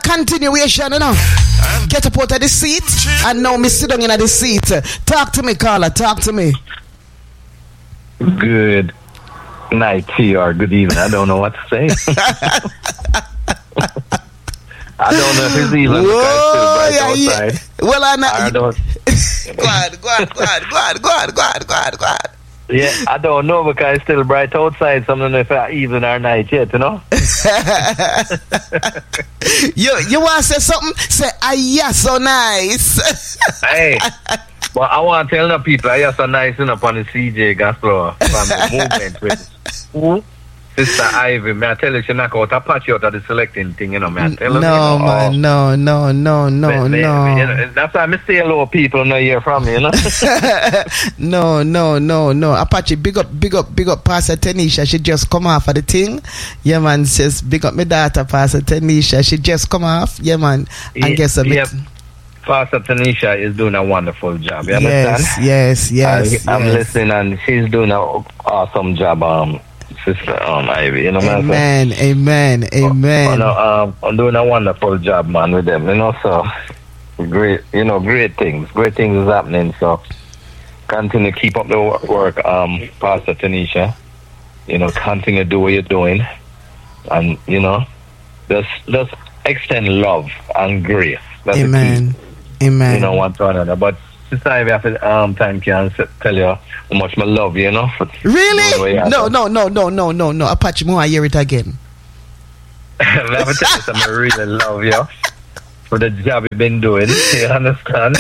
continuation, you know. Get up out of the seat, and now me sit down in the seat. Talk to me, Carla. Talk to me. Good night to you, or good evening. I don't know what to say. I don't know if it's even outside. Well, I don't. Go on. Yeah, I don't know because it's still bright outside. So I don't know if it's even or night yet, you know. you want to say something? Say, yeah, so nice. Hey, well, I want to tell the people, yeah, so nice enough on the CJ Gospel from the movement with Sister Ivy. May I tell you, she knock out a patch out of the selecting thing, you know, man. No, man, no. You know, that's why I say hello, people no hear from me, you know. No. Apache, big up Pastor Tanisha. She just come off of the thing. Yeah, man, says big up my daughter, Pastor Tanisha. She just come off. Yeah, man. And guess a bit. Pastor Tanisha is doing a wonderful job. You understand? Yes. I'm listening, and she's doing an awesome job. Sister Ivy, you know what I'm saying? Amen. I'm doing a wonderful job, man, with them, you know, so great things is happening, so continue to keep up the work, Pastor Tanisha, you know, continue to do what you're doing, and, you know, just extend love and grace. That's Amen. You know, one to another, but Sister Ivy, I feel thank you and tell you how much I love you, you know. Really? No. Apache, I hear it again. Let me tell you something, I really love you for the job you've been doing, you understand?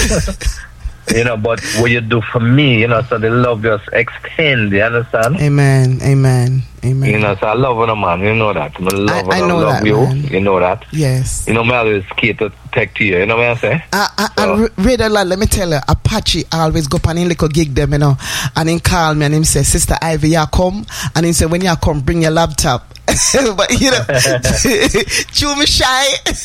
You know, but what you do for me, you know, so the love just extend, you understand? Amen. You know, so I love you, man, you know that. I love you, man. You know that. Yes. You know, I always care to take to you know what I'm saying? I read a lot, let me tell you, Apache always go up and in little gig them, you know, and he call me and him say, Sister Ivy, you come, and he say, when you come, bring your laptop. But you know, chew me shy.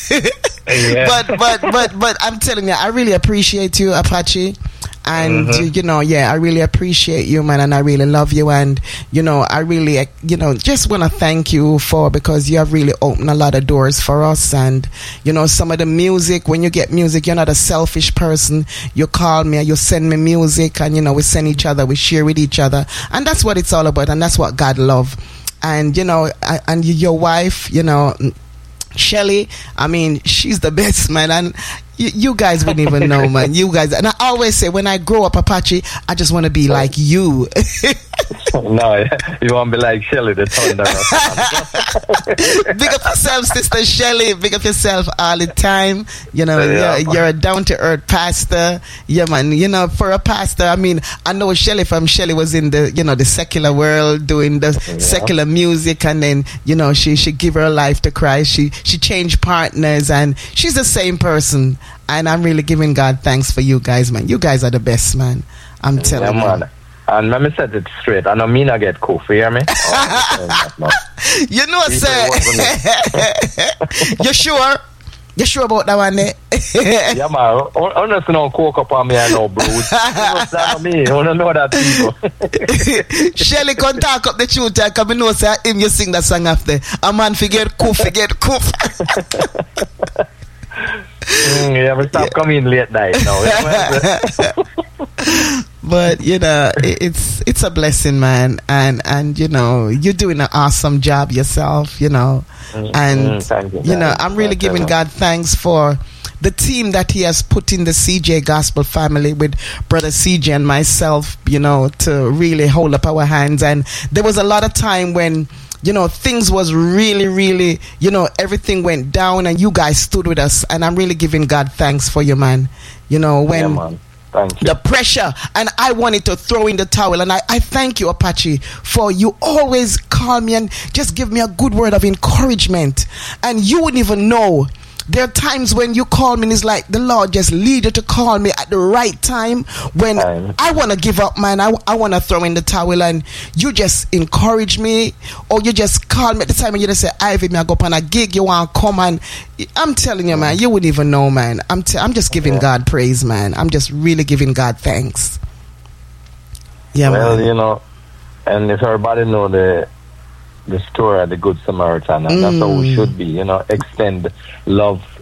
Yeah. But I'm telling you, I really appreciate you, Apache. And you know, I really appreciate you, man, and I really love you, and you know, I really, you know, just want to thank you because you have really opened a lot of doors for us. And you know, some of the music, when you get music, you're not a selfish person. You call me, you send me music, and you know, we send each other, we share with each other, and that's what it's all about, and that's what God loves. And you know, and your wife, you know, Shelly, I mean, she's the best, man, and you guys wouldn't even know, man. You guys, and I always say, when I grow up, Apache, I just want to be like you. No, you want to be like Shelly, the thunder. Big up yourself, Sister Shelly. Big up yourself all the time. You know, you're a down-to-earth pastor. Yeah, man. You know, for a pastor, I mean, I know Shelly from Shelly was in the, you know, the secular world doing the secular music, and then, you know, she gave her life to Christ. She changed partners, and she's the same person. And I'm really giving God thanks for you guys, man. You guys are the best, man. I'm telling you. Man. And let me set it straight. I don't mean I get cool, you hear me? You know, sir. You sure? You sure about that one, eh? Yeah, man. Honestly, no coke up on me and no bruise. That's me. I don't know that people. Shelly can talk up the truth, because I know, sir, him you sing that song after. A man forget coof. Yeah, but stop coming late night now. But you know, it's a blessing, man, and you know, you're doing an awesome job yourself, you know, and you know, I'm really giving God thanks for the team that He has put in the CJ Gospel family with Brother CJ and myself, you know, to really hold up our hands. And there was a lot of time when, you know, things was really, you know, everything went down, and you guys stood with us, and I'm really giving God thanks for you, man. You know, when the pressure, and I wanted to throw in the towel, and I thank you, Apache, for you always call me and just give me a good word of encouragement. And you wouldn't even know, there are times when you call me and it's like the Lord just lead you to call me at the right time when I want to give up, man. I want to throw in the towel, and you just encourage me, or you just call me at the time and you just say, Ivy, me I go up on a gig, you want to come? And I'm telling you, man, you wouldn't even know, man. I'm just giving God praise, man. I'm just really giving God thanks. Yeah, well, man. You know, and if everybody know the story of the Good Samaritan, and that's how we should be, you know, extend love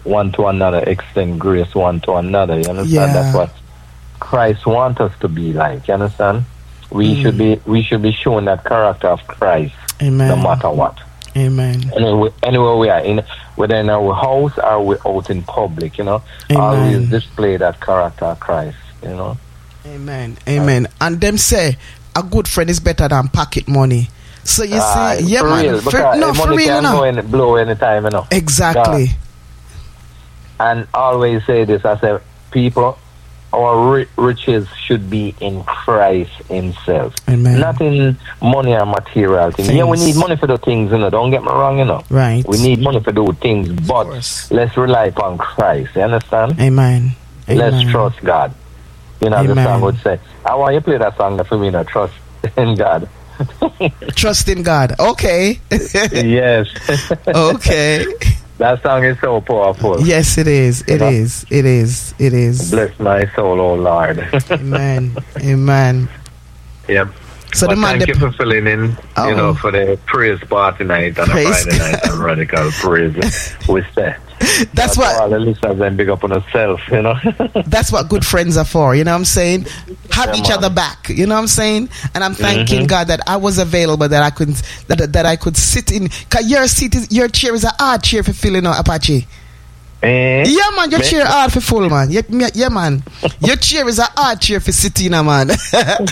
one to another, extend grace one to another. You understand? Yeah. That's what Christ wants us to be like. You understand? We should be showing that character of Christ. Amen. No matter what. Amen. Anywhere we are, whether in our house or we're out in public, you know, always display that character of Christ, you know. Amen. Amen. And them say a good friend is better than pocket money. So you see, yeah, man. Real, for real, can go blow anytime, you know. Exactly. Yeah. And always say this: I say, people, our riches should be in Christ Himself. Amen. Not in money or material things. Yeah, we need money for the things, you know. Don't get me wrong, you know. Right. We need money for those things, but let's rely upon Christ. You understand? Amen. Let's trust God. You know, the song would say, I want you to play that song for me, to trust in God. Trust in God. Okay. Yes. Okay. That song is so powerful. Yes, it is. It is. It is. It is. Bless my soul, oh Lord. Amen. Amen. Yep. So thank you for filling in, you know, for the praise part tonight on a Friday night on Radical Praise. We say. That's what all the listeners then big up on themselves, you know. That's what good friends are for, you know what I'm saying? Have each other back, you know what I'm saying? And I'm thanking God that I was available, that I could that I could sit in. Cause your chair is a hard chair for filling out, Apache. Yeah, man, your chair hard for full, man. Yeah, man. Your chair is a hard chair for sitting, man. No,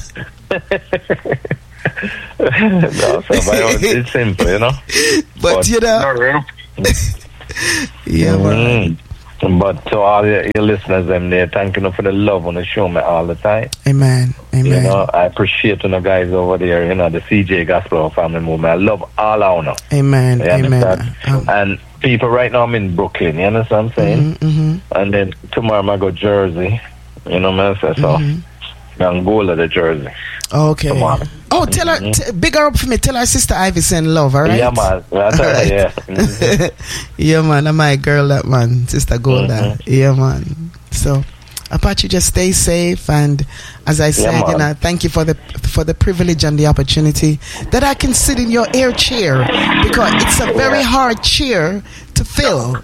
so it's simple, you know. But you know. Yeah, man. But to all your listeners, them there, thank you for the love on the show me all the time. Amen. Amen. You know, I appreciate the guys over there, you know, the CJ Gospel Family Movement. I love all our now. Amen. Amen. And people right now, I'm in Brooklyn, you understand what I'm saying? And then tomorrow I go Jersey, you know what I'm saying? So I'm going to the Jersey. Okay. Tomorrow. Oh, tell her, big her up for me. Tell her sister Ivy send love, all right? Yeah, man. Yeah. Yeah, man. I'm my girl, that man. Sister Golda. Yeah, man. So, Apache, just stay safe. And as I said, you know, thank you for the privilege and the opportunity that I can sit in your air chair, because it's a very hard chair to fill.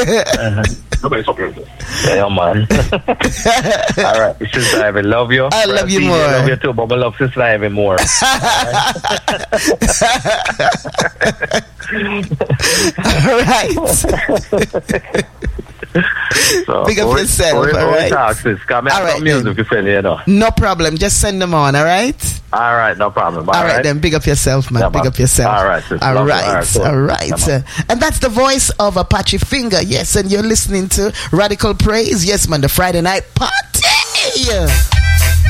Yeah, man. All right, Sister Ivy, love you. I love you more. I love you too, but I love Sister Ivy more. All right. So, big up yourself, all right? All right, music you know. No problem, just send them on, all right? All right, no problem. All right, then, big up yourself, man. Big up yourself. All right, sister. All right. And that's the voice of Apache Finger, yes, and you're listening to Radical Praise, yes, man, the Friday night party.